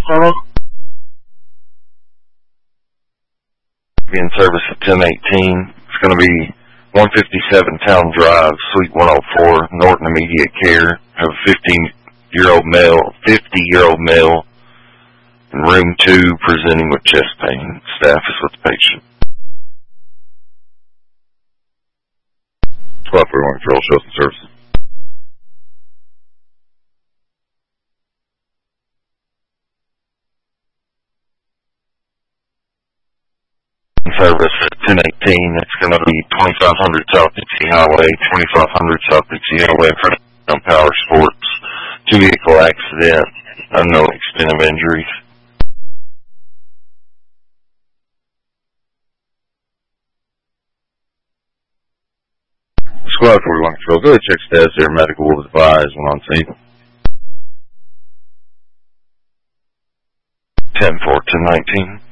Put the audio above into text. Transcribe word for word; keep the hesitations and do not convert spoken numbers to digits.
seven. Be in service at ten eighteen. It's going to be one fifty-seven Town Drive, Suite one oh four, Norton Immediate Care. Have a fifteen-year-old male, fifty-year-old male in room two presenting with chest pain. Staff is with the patient. twelve forty-one Control, shows and services. Service at ten eighteen. It's going to be twenty-five hundred South Dixie Highway, twenty-five hundred South Dixie Highway in front of Power Sports. Two vehicle accident, unknown extent of injuries. Squad forty-one Control, go ahead, check status there. Medical will advise when on scene. ten four, ten nineteen.